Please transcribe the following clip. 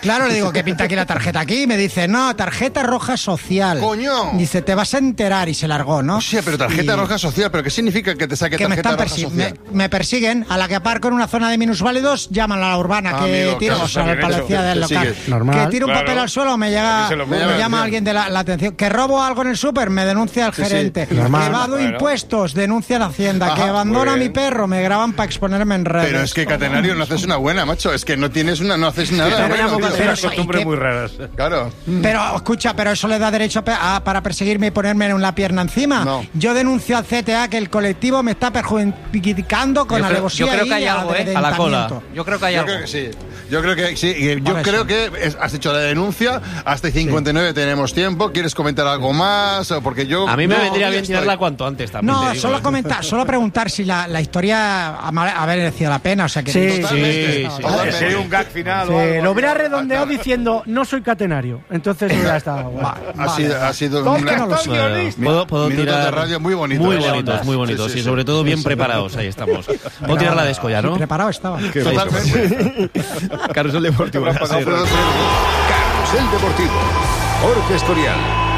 Claro, le digo, ¿qué pinta aquí la tarjeta aquí? Y me dice, no, tarjeta roja social. ¡Coño! Dice, te vas a enterar, y se largó, ¿no? Sí, pero tarjeta roja social, ¿pero qué significa que te saque que tarjeta roja social? me persiguen. A la que aparco en una zona de minusválidos, llaman a la urbana, que amigo, tiro, claro, o sea, al policía del local. Normal. Que tiro un papel al suelo, me llama alguien de la atención. Que robo algo en el súper, me denuncia el gerente. Que evado impuestos, denuncia la Hacienda. Que abandona a mi perro, me graban para exponerme en redes. Pero es que, Catenario, no haces una buena, macho. Es que no haces nada. Pero costumbres muy raras. Claro. Pero, escucha, pero eso le da derecho para perseguirme y ponerme una pierna encima. No. Yo denuncio al CTA que el colectivo me está perjudicando con alevosía. Yo creo que hay algo, a la cola. Yo creo que hay algo. Yo creo que sí. Yo creo que has hecho la denuncia. Hasta 59 tenemos tiempo. ¿Quieres comentar algo más? Porque yo... A mí me vendría bien tirarla cuanto antes también. No, solo preguntar si la historia ha merecido la pena. O sea que sí. Sería un gag final o algo. Lo hubiera redondeado diciendo, no soy catenario. Entonces hubiera estado... Ha sido Dos un que no lo son. Puedo minutos tirar de radio muy bonitos. Muy bonitos. Y sobre todo bien preparados. Ahí estamos. Puedo tirar la de Escoya, ¿no? Preparado estaba. Totalmente. Carrusel Deportivo. Carrusel Deportivo. Jorge Escorial.